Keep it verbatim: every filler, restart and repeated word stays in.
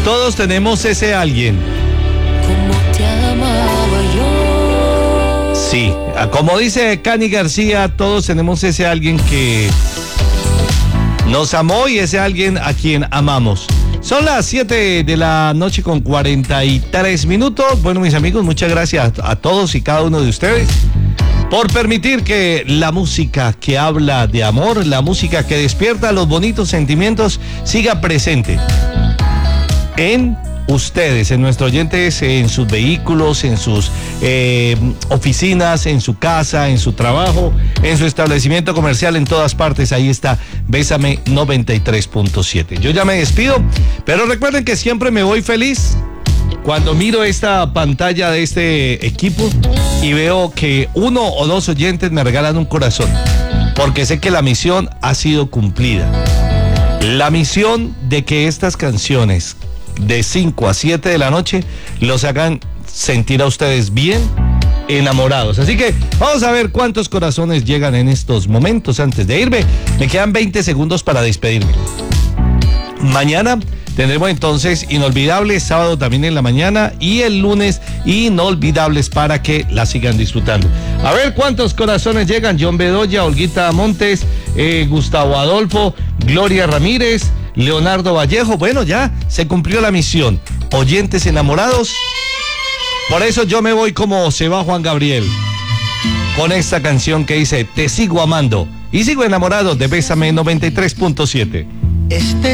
Todos tenemos ese alguien. Como te amaba yo. Sí, como dice Cani García, todos tenemos ese alguien que nos amó y ese alguien a quien amamos. Son las siete de la noche con cuarenta y tres minutos. Bueno, mis amigos, muchas gracias a todos y cada uno de ustedes por permitir que la música que habla de amor, la música que despierta los bonitos sentimientos, siga presente en ustedes, en nuestros oyentes, en sus vehículos, en sus eh, oficinas, en su casa, en su trabajo, en su establecimiento comercial, en todas partes. Ahí está Bésame noventa y tres punto siete. Yo ya me despido, pero recuerden que siempre me voy feliz cuando miro esta pantalla de este equipo y veo que uno o dos oyentes me regalan un corazón, porque sé que la misión ha sido cumplida. La misión de que estas canciones de cinco a siete de la noche los hagan sentir a ustedes bien, enamorados. Así que vamos a ver cuántos corazones llegan en estos momentos. Antes de irme, me quedan veinte segundos para despedirme. Mañana tendremos entonces Inolvidables, sábado también en la mañana, y el lunes Inolvidables, para que la sigan disfrutando. A ver cuántos corazones llegan. John Bedoya, Olguita Montes, eh, Gustavo Adolfo, Gloria Ramírez, Leonardo Vallejo. Bueno, ya se cumplió la misión. Oyentes enamorados. Por eso yo me voy como se va Juan Gabriel, con esta canción que dice: te sigo amando y sigo enamorado de Bésame noventa y tres punto siete. Este